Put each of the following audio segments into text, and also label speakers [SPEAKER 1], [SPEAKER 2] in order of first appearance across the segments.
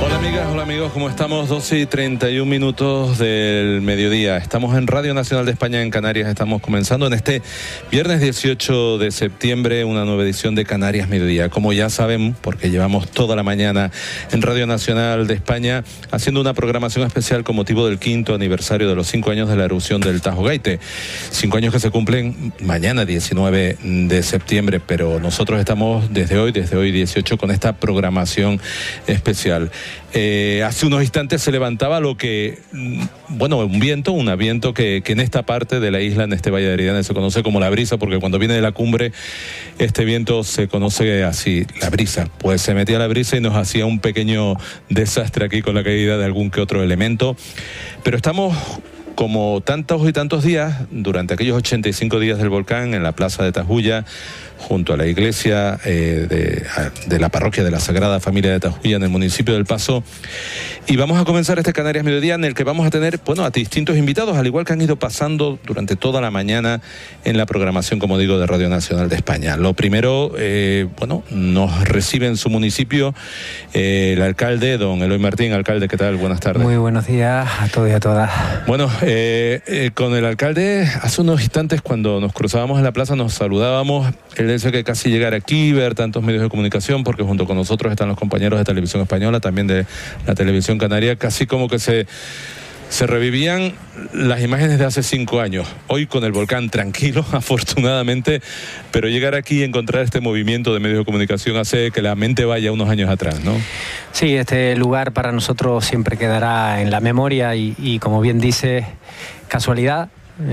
[SPEAKER 1] Hola amigas, hola amigos, ¿cómo estamos? 12:31 del mediodía. Estamos en Radio Nacional de España en Canarias. Estamos comenzando en este viernes 18 de septiembre una nueva edición de Canarias Mediodía. Como ya saben, porque llevamos toda la mañana en Radio Nacional de España haciendo una programación especial con motivo del 5º aniversario de los 5 años de la erupción del Tajo Gaite. 5 años que se cumplen mañana 19 de septiembre, pero nosotros estamos desde hoy 18 con esta programación especial. Hace unos instantes se levantaba lo que, un viento que en esta parte de la isla, en este Valle de Eridanus, se conoce como la brisa, porque cuando viene de la cumbre, este viento se conoce así, la brisa. Pues se metía la brisa y nos hacía un pequeño desastre aquí con la caída de algún que otro elemento. Pero estamos, como tantos y tantos días, durante aquellos 85 días del volcán, en la plaza de Tajuya, junto a la iglesia de la parroquia de la Sagrada Familia de Tajuya en el municipio del Paso. Y vamos a comenzar este Canarias Mediodía en el que vamos a tener, a distintos invitados, al igual que han ido pasando durante toda la mañana en la programación, como digo, de Radio Nacional de España. Lo primero, nos recibe en su municipio el alcalde, don Eloy Martín. Alcalde, ¿qué tal? Buenas tardes.
[SPEAKER 2] Muy buenos días a todos y a todas.
[SPEAKER 1] Bueno, con el alcalde, hace unos instantes cuando nos cruzábamos en la plaza, nos saludábamos. Él decía que casi llegar aquí, ver tantos medios de comunicación, porque junto con nosotros están los compañeros de Televisión Española, también de la Televisión Canaria, casi como que se revivían las imágenes de hace 5 años. Hoy con el volcán tranquilo, afortunadamente, pero llegar aquí y encontrar este movimiento de medios de comunicación hace que la mente vaya unos años atrás, ¿no?
[SPEAKER 2] Sí, este lugar para nosotros siempre quedará en la memoria y como bien dice, casualidad.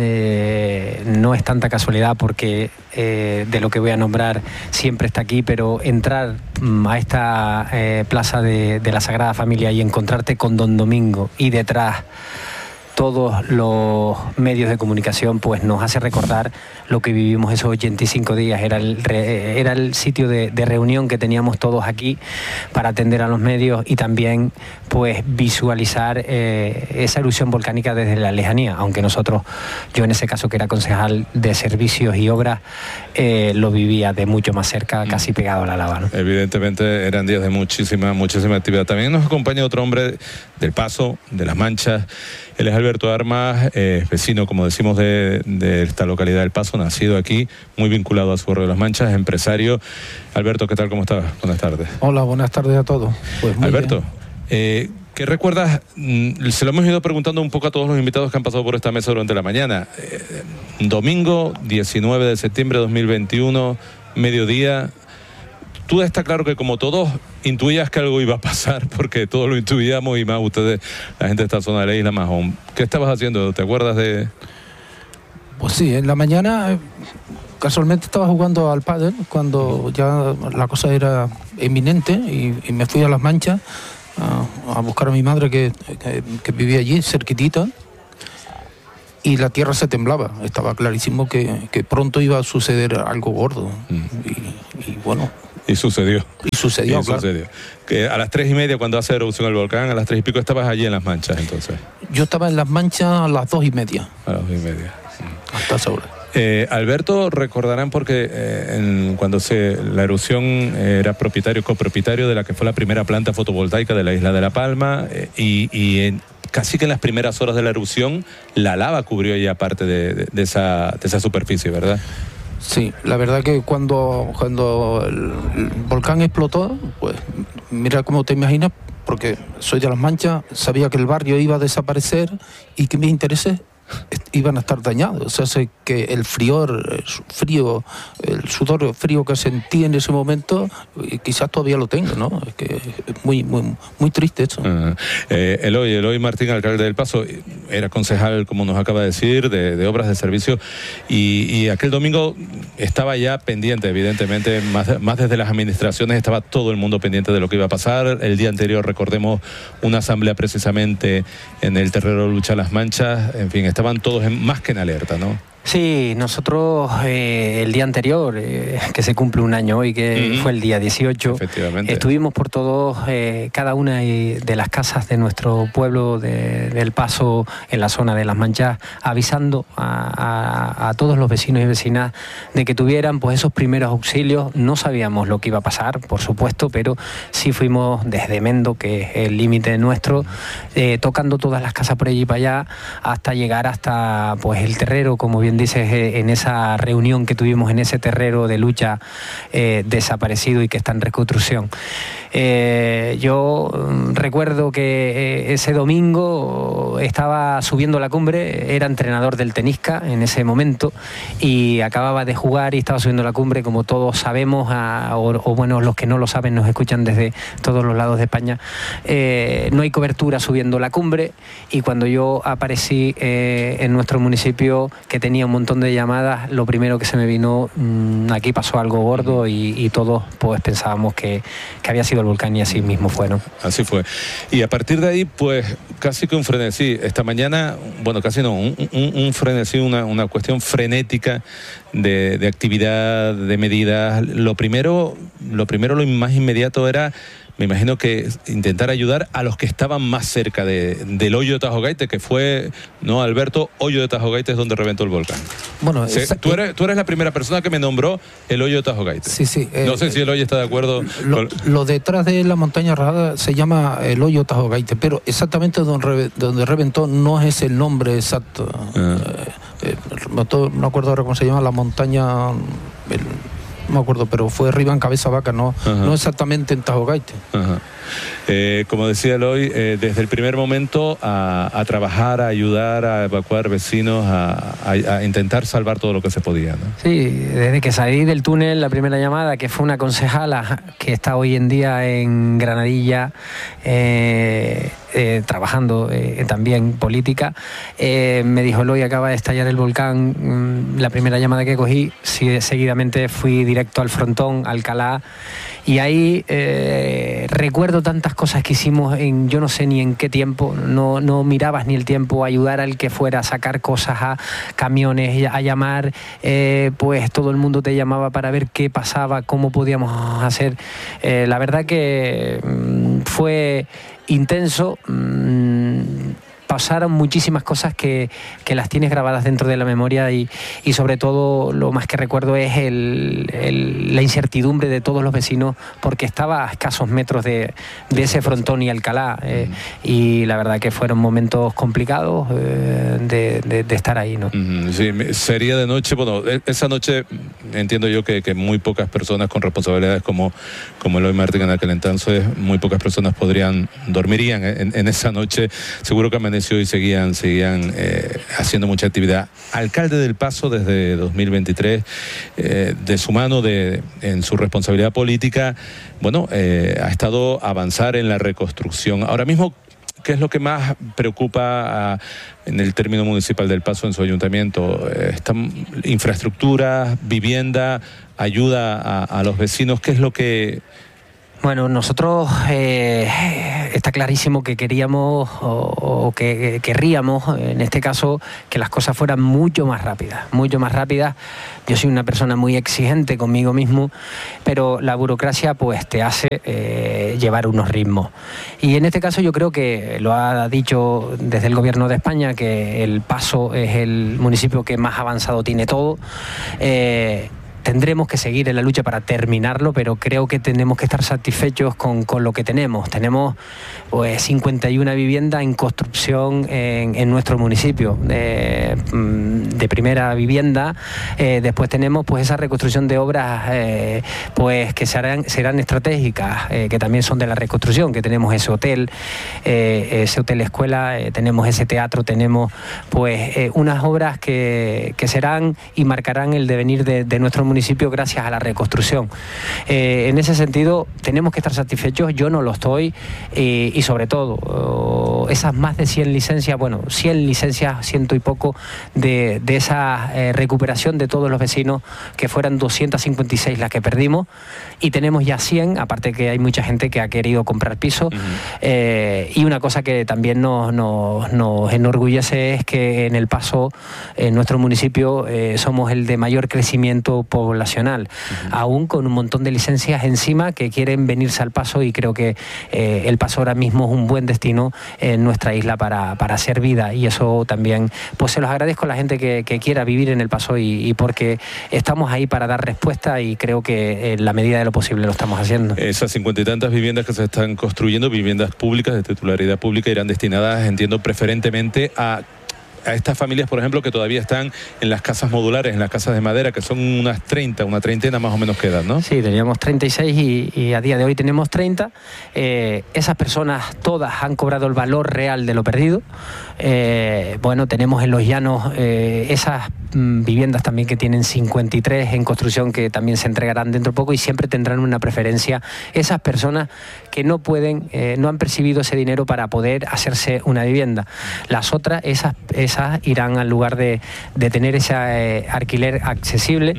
[SPEAKER 2] No es tanta casualidad porque de lo que voy a nombrar siempre está aquí, pero entrar a esta plaza de la Sagrada Familia y encontrarte con Don Domingo y detrás todos los medios de comunicación, pues nos hace recordar lo que vivimos esos 85 días. Era el sitio de reunión que teníamos todos aquí para atender a los medios y también pues visualizar esa erupción volcánica desde la lejanía, aunque yo en ese caso que era concejal de servicios y obras, lo vivía de mucho más cerca, casi pegado a la lava, ¿no?
[SPEAKER 1] Evidentemente eran días de muchísima actividad. También nos acompaña otro hombre del Paso, de Las Manchas. Él es Alberto Armas, vecino, como decimos, de esta localidad del Paso, nacido aquí, muy vinculado a su barrio de Las Manchas, empresario. Alberto, ¿qué tal? ¿Cómo estás? Buenas tardes.
[SPEAKER 3] Hola, buenas tardes a todos. Pues
[SPEAKER 1] Alberto, ¿qué recuerdas? Se lo hemos ido preguntando un poco a todos los invitados que han pasado por esta mesa durante la mañana. Domingo 19 de septiembre de 2021, mediodía. Tú está claro que como todos intuías que algo iba a pasar, porque todos lo intuíamos y más ustedes, la gente de esta zona de la isla más aún. ¿Qué estabas haciendo? ¿Te acuerdas de...?
[SPEAKER 3] Pues sí, en la mañana casualmente estaba jugando al pádel cuando ya la cosa era inminente y me fui a Las Manchas a buscar a mi madre que vivía allí, cerquitita, y la tierra se temblaba. Estaba clarísimo que pronto iba a suceder algo gordo. Y bueno...
[SPEAKER 1] Y sucedió.
[SPEAKER 3] Claro.
[SPEAKER 1] Que a las 3:30, cuando hace erupción el volcán, a las 3:00 estabas allí en Las Manchas, entonces.
[SPEAKER 3] Yo estaba en Las Manchas a las 2:30.
[SPEAKER 1] A las 2:30.
[SPEAKER 3] Hasta esa hora.
[SPEAKER 1] Alberto, recordarán porque cuando la erupción era copropietario de la que fue la primera planta fotovoltaica de la isla de La Palma, casi que en las primeras horas de la erupción, la lava cubrió ya parte de esa superficie, ¿verdad?
[SPEAKER 3] Sí, la verdad que cuando el volcán explotó, pues mira cómo te imaginas, porque soy de Las Manchas, sabía que el barrio iba a desaparecer y que mis intereses iban a estar dañados. O sea, sé que el sudor frío que sentí en ese momento, quizás todavía lo tengo, ¿no? Es que es muy triste eso.
[SPEAKER 1] Eloy Martín, alcalde del Paso, era concejal, como nos acaba de decir, de obras de servicio, y aquel domingo estaba ya pendiente, evidentemente, más desde las administraciones, estaba todo el mundo pendiente de lo que iba a pasar. El día anterior, recordemos, una asamblea precisamente en el terreno de lucha Las Manchas, en fin, estaban todos más que en alerta, ¿no?
[SPEAKER 2] Sí, nosotros el día anterior, que se cumple un año hoy, que fue el día 18, estuvimos por todos, cada una de las casas de nuestro pueblo del Paso, en la zona de Las Manchas, avisando a todos los vecinos y vecinas de que tuvieran pues esos primeros auxilios. No sabíamos lo que iba a pasar, por supuesto, pero sí fuimos desde Mendo, que es el límite nuestro, tocando todas las casas por allí y para allá, hasta llegar hasta pues el Terrero, como bien dices, en esa reunión que tuvimos en ese terrero de lucha desaparecido y que está en reconstrucción. Yo recuerdo que ese domingo estaba subiendo la cumbre, era entrenador del Tenisca en ese momento y acababa de jugar y estaba subiendo la cumbre, como todos sabemos, o bueno, los que no lo saben nos escuchan desde todos los lados de España. No hay cobertura subiendo la cumbre, y cuando yo aparecí en nuestro municipio, que tenía un montón de llamadas, lo primero que se me vino, aquí pasó algo gordo, y todos pues pensábamos que había sido el volcán, y así mismo fue, ¿no? Así fue.
[SPEAKER 1] Y a partir de ahí, pues casi que un frenesí. Esta mañana, bueno, casi no, un frenesí, una cuestión frenética de actividad, de medidas. Lo primero, lo más inmediato era, me imagino, que intentar ayudar a los que estaban más cerca del hoyo de Tajo Gaites, que fue, ¿no, Alberto? Hoyo de Tajo Gaites, donde reventó el volcán. Bueno, tú eres la primera persona que me nombró el hoyo de Tajo Gaites.
[SPEAKER 3] Sí, sí.
[SPEAKER 1] No sé si el hoyo está de acuerdo.
[SPEAKER 3] Lo detrás de la montaña rajada se llama el hoyo de Tajo Gaites, pero exactamente donde reventó no es el nombre exacto. No me acuerdo ahora cómo se llama la montaña. No me acuerdo, pero fue arriba en Cabeza Vaca, no exactamente en Tajo Gaites.
[SPEAKER 1] Como decía Eloy, desde el primer momento a trabajar, a ayudar, a evacuar vecinos, a intentar salvar todo lo que se podía, ¿no?
[SPEAKER 2] Sí, desde que salí del túnel, la primera llamada, que fue una concejala que está hoy en día en Granadilla, trabajando también política, me dijo: Eloy, acaba de estallar el volcán. La primera llamada que cogí, seguidamente fui directo al frontón, Alcalá, y ahí recuerdo tantas cosas que hicimos en yo no sé ni en qué tiempo, no mirabas ni el tiempo, ayudar al que fuera, a sacar cosas a camiones, a llamar, pues todo el mundo te llamaba para ver qué pasaba, cómo podíamos hacer. La verdad que fue intenso. Pasaron muchísimas cosas que las tienes grabadas dentro de la memoria, y sobre todo lo más que recuerdo es la incertidumbre de todos los vecinos, porque estaba a escasos metros de ese frontón y Alcalá, y la verdad que fueron momentos complicados de estar ahí, ¿no?
[SPEAKER 1] Sí, sería de noche. Bueno, esa noche entiendo yo que muy pocas personas con responsabilidades como Eloy Martín en aquel entonces, muy pocas personas dormirían en esa noche. Seguro que amanecieron y seguían haciendo mucha actividad. Alcalde del Paso desde 2023, de su mano, en su responsabilidad política, bueno, ha estado a avanzar en la reconstrucción. Ahora mismo, ¿qué es lo que más preocupa en el término municipal del Paso, en su ayuntamiento? Infraestructura, vivienda, ayuda a los vecinos. ¿Qué es lo que...?
[SPEAKER 2] Bueno, nosotros está clarísimo que queríamos o que querríamos, en este caso, que las cosas fueran mucho más rápidas, mucho más rápidas. Yo soy una persona muy exigente conmigo mismo, pero la burocracia pues te hace llevar unos ritmos. Y en este caso yo creo que lo ha dicho desde el Gobierno de España, que el Paso es el municipio que más avanzado tiene todo. Tendremos que seguir en la lucha para terminarlo, pero creo que tenemos que estar satisfechos con lo que tenemos. Tenemos pues 51 viviendas en construcción en nuestro municipio, de primera vivienda. Después tenemos pues esa reconstrucción de obras pues que serán estratégicas, que también son de la reconstrucción, que tenemos ese hotel escuela, tenemos ese teatro, tenemos pues unas obras que serán y marcarán el devenir de nuestro municipio, municipio gracias a la reconstrucción. En ese sentido, tenemos que estar satisfechos, yo no lo estoy, y sobre todo, esas más de 100 licencias, 100 licencias, ciento y poco, de esa recuperación de todos los vecinos, que fueran 256 las que perdimos, y tenemos ya 100, aparte que hay mucha gente que ha querido comprar piso. Y una cosa que también nos enorgullece es que en El Paso, en nuestro municipio, somos el de mayor crecimiento poblacional, aún con un montón de licencias encima que quieren venirse al Paso, y creo que El Paso ahora mismo es un buen destino en nuestra isla para hacer vida, y eso también pues se los agradezco a la gente que quiera vivir en El Paso, y porque estamos ahí para dar respuesta, y creo que en la medida de lo posible lo estamos haciendo.
[SPEAKER 1] Esas 50 y tantas viviendas que se están construyendo, viviendas públicas de titularidad pública, irán destinadas, entiendo, preferentemente a estas familias, por ejemplo, que todavía están en las casas modulares, en las casas de madera, que son una treintena más o menos quedan, ¿no?
[SPEAKER 2] Sí, teníamos 36 y a día de hoy tenemos 30. Esas personas todas han cobrado el valor real de lo perdido. Tenemos en Los Llanos esas viviendas también que tienen 53 en construcción, que también se entregarán dentro de poco, y siempre tendrán una preferencia esas personas que no pueden, no han percibido ese dinero para poder hacerse una vivienda. Las otras, esas irán al lugar de tener ese alquiler asequible,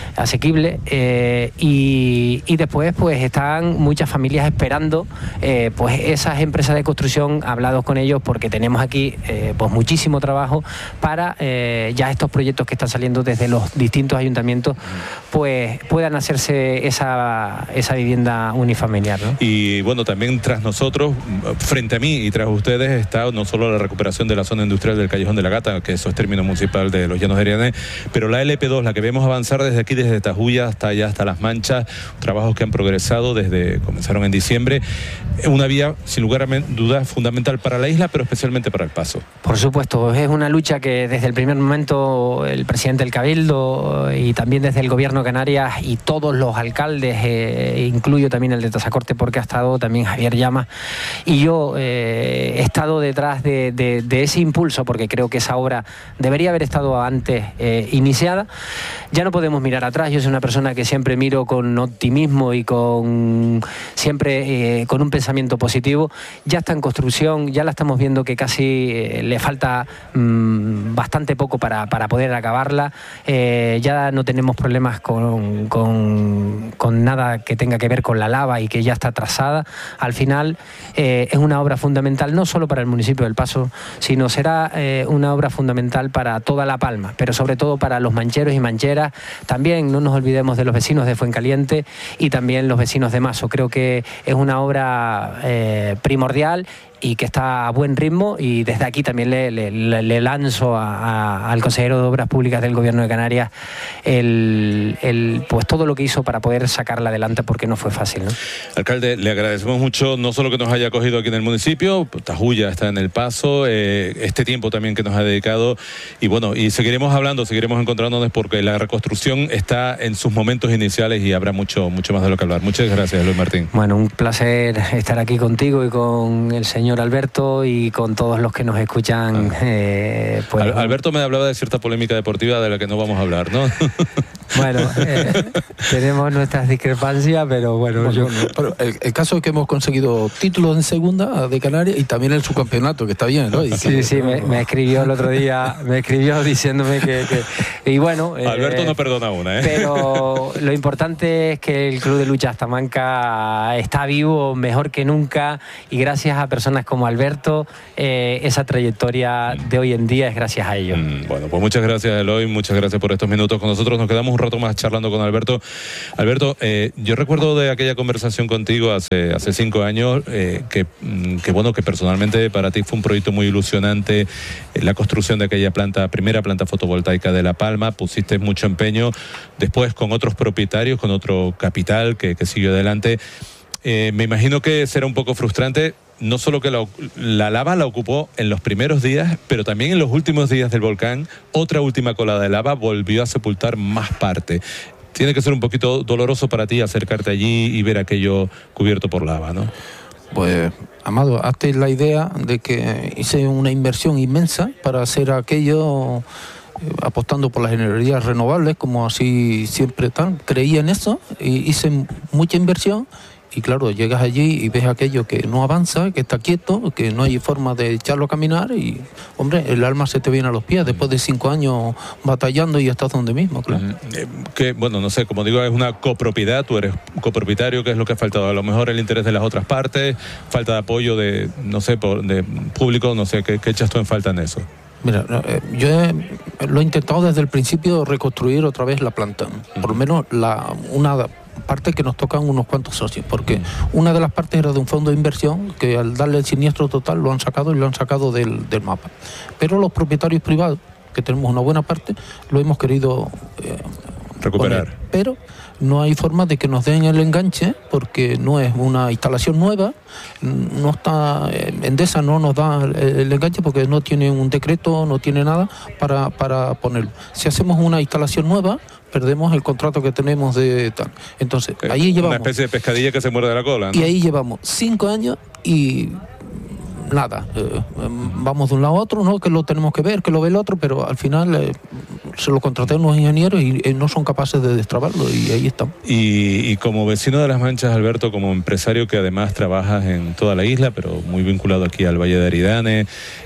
[SPEAKER 2] y después pues están muchas familias esperando pues esas empresas de construcción, hablados con ellos, porque tenemos aquí pues muchísimo trabajo para ya estos proyectos que están saliendo desde los distintos ayuntamientos, pues puedan hacerse esa vivienda unifamiliar, ¿no?
[SPEAKER 1] Y bueno, también tras nosotros, frente a mí y tras ustedes, está no solo la recuperación de la zona industrial del Callejón de la Gata, que eso es término municipal de Los Llanos de Ariane, pero la LP2, la que vemos avanzar desde aquí, desde Tajuya hasta allá, hasta Las Manchas, trabajos que han progresado comenzaron en diciembre, una vía sin lugar a dudas fundamental para la isla, pero especialmente para El Paso.
[SPEAKER 2] Por supuesto, es una lucha que desde el primer momento el presidente del Cabildo y también desde el Gobierno de Canarias y todos los alcaldes, incluyo también el de Tazacorte, porque ha estado también Javier Llamas, y yo he estado detrás de ese impulso, porque creo que esa obra debería haber estado antes iniciada. Ya no podemos mirar atrás. Yo soy una persona que siempre miro con optimismo y siempre con un pensamiento positivo. Ya está en construcción, ya la estamos viendo que casi le falta bastante poco para poder acabarla. Ya no tenemos problemas con nada que tenga que ver con la lava, y que ya está trazada. Al final es una obra fundamental no solo para el municipio del Paso, sino será una obra fundamental para toda La Palma, pero sobre todo para los mancheros y mancheras. También no nos olvidemos de los vecinos de Fuencaliente y también los vecinos de Maso. Creo que es una obra primordial y que está a buen ritmo, y desde aquí también le lanzo al consejero de Obras Públicas del Gobierno de Canarias pues todo lo que hizo para poder sacarla adelante, porque no fue fácil, ¿no?
[SPEAKER 1] Alcalde, le agradecemos mucho no solo que nos haya acogido aquí en el municipio, Tajuya está en El Paso, este tiempo también que nos ha dedicado, y bueno, y seguiremos hablando, seguiremos encontrándonos, porque la reconstrucción está en sus momentos iniciales y habrá mucho más de lo que hablar. Muchas gracias, Luis Martín.
[SPEAKER 2] Bueno, un placer estar aquí contigo y con el señor Alberto y con todos los que nos escuchan.
[SPEAKER 1] Alberto me hablaba de cierta polémica deportiva de la que no vamos a hablar, ¿no?
[SPEAKER 2] Bueno, tenemos nuestras discrepancias, pero bueno,
[SPEAKER 3] pero el caso es que hemos conseguido títulos en segunda de Canarias y también el subcampeonato, que está bien, ¿no?
[SPEAKER 2] Sí, me escribió el otro día, diciéndome que y bueno...
[SPEAKER 1] Alberto no perdona una, ¿eh?
[SPEAKER 2] Pero lo importante es que el Club de Lucha Astamanca está vivo, mejor que nunca, y gracias a personas como Alberto, esa trayectoria de hoy en día es gracias a ellos.
[SPEAKER 1] Bueno, pues muchas gracias, Eloy, muchas gracias por estos minutos con nosotros. Nos quedamos un rato más charlando con Alberto. Alberto, yo recuerdo de aquella conversación contigo hace 5 años, que personalmente para ti fue un proyecto muy ilusionante, la construcción de aquella primera planta fotovoltaica de La Palma. Pusiste mucho empeño, después con otros propietarios, con otro capital que siguió adelante. Me imagino que será un poco frustrante, no solo que la lava la ocupó en los primeros días, pero también en los últimos días del volcán, otra última colada de lava volvió a sepultar más parte. Tiene que ser un poquito doloroso para ti acercarte allí y ver aquello cubierto por lava, ¿no?
[SPEAKER 3] Pues, Amado, hazte la idea de que hice una inversión inmensa para hacer aquello apostando por las energías renovables, como así siempre tan. Creía en eso, y hice mucha inversión. Y claro, llegas allí y ves aquello que no avanza, que está quieto, que no hay forma de echarlo a caminar y, hombre, el alma se te viene a los pies después de 5 años batallando y estás donde mismo, claro.
[SPEAKER 1] Que, bueno, no sé, como digo, es una copropiedad, tú eres copropietario, ¿qué es lo que ha faltado? A lo mejor el interés de las otras partes, falta de apoyo de, no sé, de público, no sé, ¿qué echas tú en falta en eso?
[SPEAKER 3] Mira, yo lo he intentado desde el principio reconstruir otra vez la planta, por lo menos una parte que nos tocan unos cuantos socios, porque una de las partes era de un fondo de inversión que al darle el siniestro total lo han sacado del mapa. Pero los propietarios privados, que tenemos una buena parte, lo hemos querido
[SPEAKER 1] recuperar.
[SPEAKER 3] Poner, pero no hay forma de que nos den el enganche porque no es una instalación nueva, no está, Endesa no nos da el enganche porque no tiene un decreto, no tiene nada para ponerlo. Si hacemos una instalación nueva, perdemos el contrato que tenemos de tal. Entonces, ahí llevamos...
[SPEAKER 1] Una especie de pescadilla que se muerde la cola, ¿no?
[SPEAKER 3] Y ahí llevamos 5 años y nada. Vamos de un lado a otro, ¿no? Que lo tenemos que ver, que lo ve el otro, pero al final se lo contraté a unos ingenieros y no son capaces de destrabarlo y ahí estamos.
[SPEAKER 1] Y como vecino de Las Manchas, Alberto, como empresario que además trabajas en toda la isla, pero muy vinculado aquí al Valle de Aridane,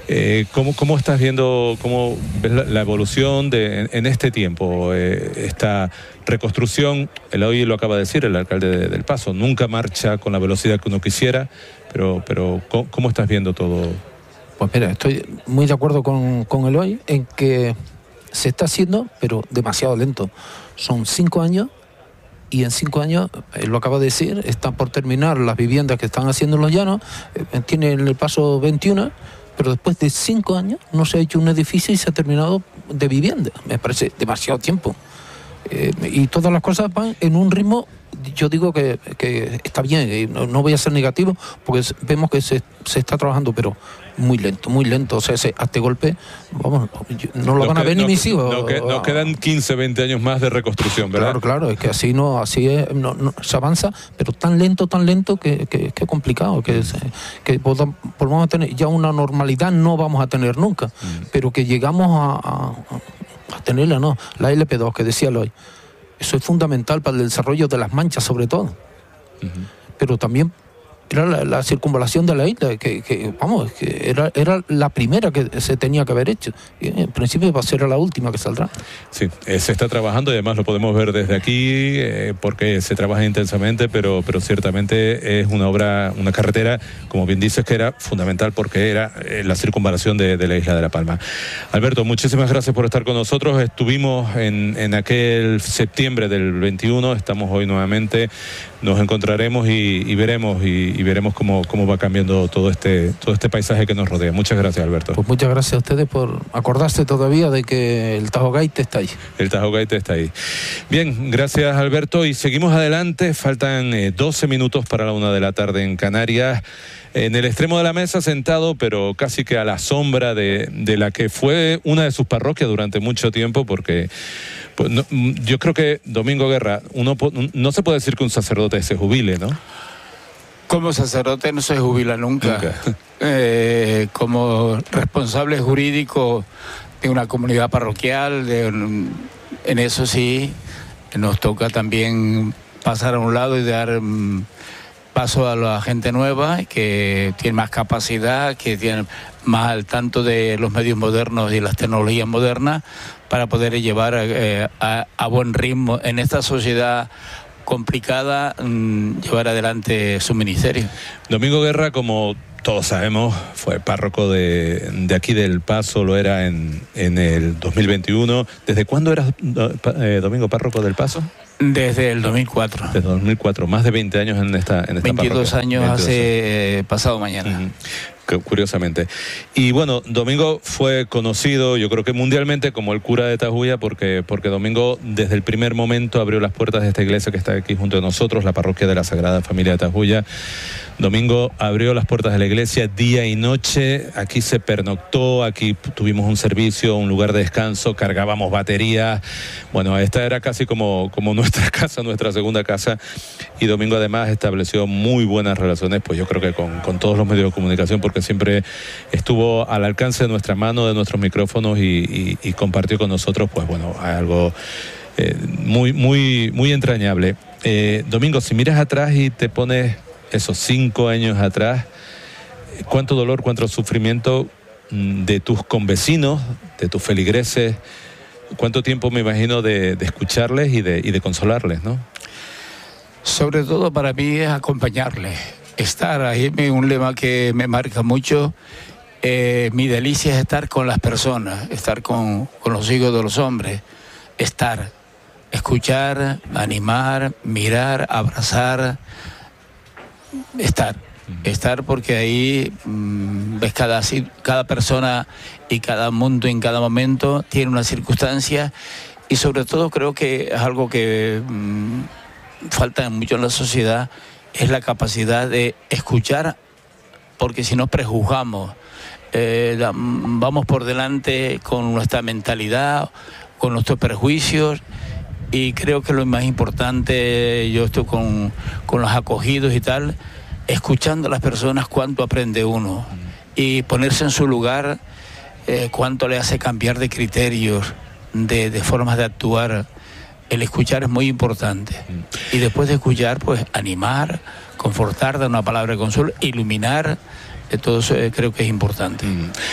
[SPEAKER 1] ¿cómo estás viendo, cómo ves la evolución en este tiempo? Esta reconstrucción, hoy lo acaba de decir el alcalde del Paso, nunca marcha con la velocidad que uno quisiera, pero ¿cómo estás viendo todo?
[SPEAKER 3] Pues mira, estoy muy de acuerdo con Eloy en que se está haciendo, pero demasiado lento. Son 5 años y en 5 años, él lo acaba de decir, están por terminar las viviendas que están haciendo en los llanos, tienen el Paso 21, pero después de 5 años no se ha hecho un edificio y se ha terminado de vivienda. Me parece demasiado tiempo. Y todas las cosas van en un ritmo, yo digo que está bien, no voy a ser negativo porque vemos que se está trabajando, pero muy lento, o sea, a este golpe, vamos, no lo van a ver ni mis hijos.
[SPEAKER 1] Nos quedan 15, 20 años más de reconstrucción, ¿verdad? Claro,
[SPEAKER 3] es que así es, se avanza, pero tan lento que es complicado, que volvamos a tener ya una normalidad, no vamos a tener nunca, pero que llegamos a tenerla, no, la LP2 que decía Eloy, eso es fundamental para el desarrollo de Las Manchas sobre todo, pero también era la circunvalación de la isla, que era la primera que se tenía que haber hecho, y en principio va a ser la última que saldrá.
[SPEAKER 1] Sí, se está trabajando y además lo podemos ver desde aquí, porque se trabaja intensamente, pero ciertamente es una obra, una carretera, como bien dices, que era fundamental porque era la circunvalación de la isla de La Palma. Alberto, muchísimas gracias por estar con nosotros. Estuvimos en aquel septiembre del 21, estamos hoy nuevamente, nos encontraremos y veremos cómo va cambiando todo este paisaje que nos rodea. Muchas gracias, Alberto.
[SPEAKER 3] Pues muchas gracias a ustedes por acordarse todavía de que el Tajo Gaite está ahí.
[SPEAKER 1] El Tajo Gaite está ahí. Bien, gracias, Alberto, y seguimos adelante. Faltan 12 minutos para la 1 de la tarde en Canarias. En el extremo de la mesa, sentado, pero casi que a la sombra de la que fue una de sus parroquias durante mucho tiempo, porque pues, no, yo creo que, Domingo Guerra, no se puede decir que un sacerdote se jubile, ¿no?
[SPEAKER 4] Como sacerdote no se jubila nunca. Como responsable jurídico de una comunidad parroquial, en eso sí, nos toca también pasar a un lado y dar paso a la gente nueva que tiene más capacidad, que tiene más al tanto de los medios modernos y las tecnologías modernas para poder llevar a buen ritmo en esta sociedad complicada, llevar adelante su ministerio.
[SPEAKER 1] Domingo Guerra, como todos sabemos, fue párroco de aquí del Paso, lo era en el 2021. ¿Desde cuándo eras, Domingo, párroco del Paso?
[SPEAKER 4] Desde el 2004.
[SPEAKER 1] Desde 2004, más de 20 años en esta
[SPEAKER 4] 22
[SPEAKER 1] parroquia.
[SPEAKER 4] años 22 hace pasado mañana.
[SPEAKER 1] Curiosamente. Y bueno, Domingo fue conocido, yo creo que mundialmente, como el cura de Tajuya, porque Domingo desde el primer momento abrió las puertas de esta iglesia que está aquí junto a nosotros, la parroquia de la Sagrada Familia de Tajuya. Domingo abrió las puertas de la iglesia día y noche, aquí se pernoctó, aquí tuvimos un servicio, un lugar de descanso, cargábamos baterías. Bueno, esta era casi como nuestra casa, nuestra segunda casa, y Domingo además estableció muy buenas relaciones, pues yo creo que con todos los medios de comunicación, porque siempre estuvo al alcance de nuestra mano, de nuestros micrófonos y compartió con nosotros, pues bueno, algo muy entrañable. Domingo, si miras atrás y te pones esos 5 años atrás, cuánto dolor, cuánto sufrimiento de tus convecinos, de tus feligreses, cuánto tiempo me imagino de escucharles y de consolarles, ¿no?
[SPEAKER 4] Sobre todo para mí es acompañarles, estar ahí, un lema que me marca mucho. Mi delicia es estar con las personas, estar con los hijos de los hombres, estar, escuchar, animar, mirar, abrazar, estar porque ahí ves cada persona y cada mundo en cada momento tiene una circunstancia, y sobre todo creo que es algo que falta mucho en la sociedad, es la capacidad de escuchar, porque si no prejuzgamos, vamos por delante con nuestra mentalidad, con nuestros prejuicios, y creo que lo más importante, yo estoy con los acogidos y tal, escuchando a las personas cuánto aprende uno, y ponerse en su lugar, cuánto le hace cambiar de criterios, de formas de actuar. El escuchar es muy importante. Y después de escuchar, pues animar, confortar, dar una palabra de consuelo, iluminar, todo eso creo que es importante.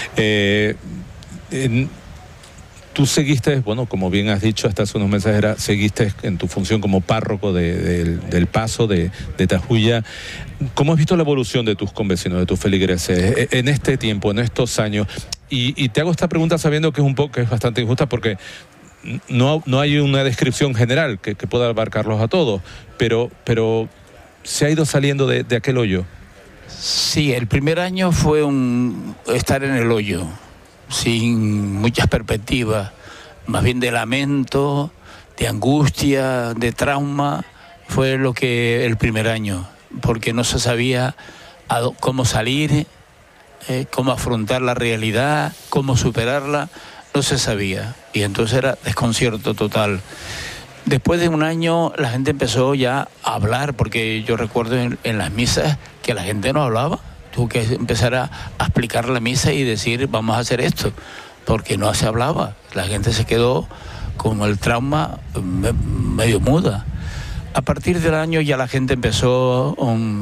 [SPEAKER 1] Tú seguiste, bueno, como bien has dicho, hasta hace unos meses seguiste en tu función como párroco del Paso de Tajuya. ¿Cómo has visto la evolución de tus convecinos, de tus feligreses en este tiempo, en estos años? Y te hago esta pregunta sabiendo que es bastante injusta, porque no hay una descripción general que pueda abarcarlos a todos, pero se ha ido saliendo de aquel hoyo.
[SPEAKER 4] Sí, el primer año fue estar en el hoyo, sin muchas perspectivas, más bien de lamento, de angustia, de trauma. Fue lo que el primer año, porque no se sabía cómo salir, cómo afrontar la realidad, cómo superarla, no se sabía, y entonces era desconcierto total. Después de un año la gente empezó ya a hablar, porque yo recuerdo en las misas que la gente no hablaba. Tuvo que empezar a explicar la misa y decir, vamos a hacer esto, porque no se hablaba. La gente se quedó con el trauma medio muda. A partir del año ya la gente empezó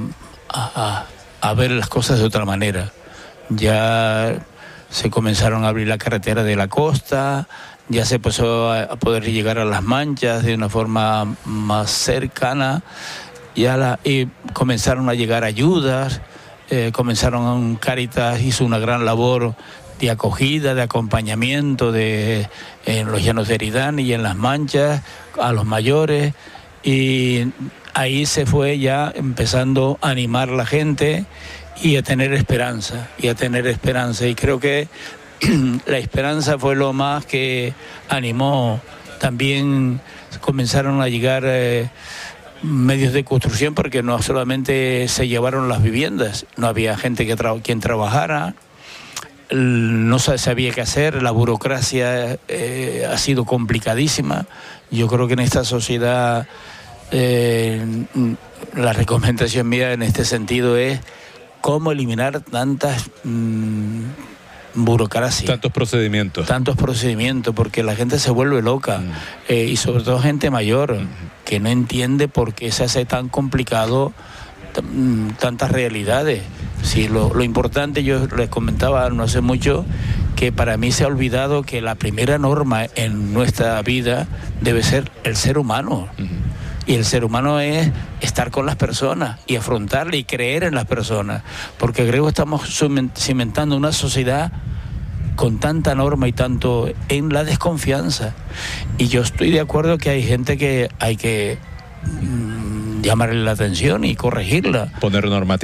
[SPEAKER 4] a ver las cosas de otra manera. Ya se comenzaron a abrir la carretera de la costa, ya se empezó a poder llegar a las Manchas de una forma más cercana, y comenzaron a llegar ayudas. Cáritas hizo una gran labor de acogida, de acompañamiento en los llanos de Eridán y en las Manchas a los mayores, y ahí se fue ya empezando a animar la gente y a tener esperanza, y creo que la esperanza fue lo más que animó. También comenzaron a llegar medios de construcción, porque no solamente se llevaron las viviendas, no había gente quien trabajara, no se sabía qué hacer, la burocracia ha sido complicadísima. Yo creo que en esta sociedad la recomendación mía en este sentido es cómo eliminar tantas burocracia.
[SPEAKER 1] Tantos procedimientos, porque la gente se vuelve loca, y sobre todo gente mayor, que no entiende por qué se hace tan complicado tantas realidades. Sí, lo importante, yo les comentaba no hace mucho, que para mí se ha olvidado que la primera norma en nuestra vida debe ser el ser humano. Y el ser humano es estar con las personas y afrontarle y creer en las personas, porque creo que estamos cimentando una sociedad con tanta norma y tanto en la desconfianza. Y yo estoy de acuerdo que hay gente que hay que llamarle la atención y corregirla. Poner normativa.